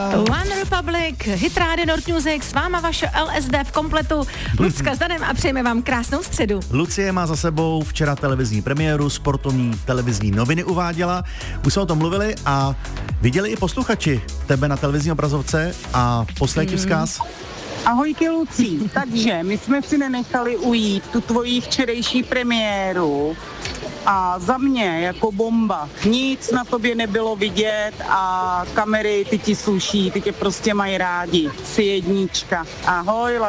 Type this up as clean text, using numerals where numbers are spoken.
One Republic, Hit Radio North Music, s váma vaše LSD v kompletu, Lucka s Danem a přejeme vám krásnou středu. Lucie má za sebou včera televizní premiéru, sportovní televizní noviny uváděla, už jsme o tom mluvili a viděli i posluchači tebe na televizní obrazovce a poslední vzkaz. Ahojky Lucí, takže my jsme si nenechali ujít tu tvoji včerejší premiéru a za mě jako bomba. Nic na tobě nebylo vidět a kamery ty ti sluší, ty tě prostě mají rádi. Jsi jednička. Ahoj,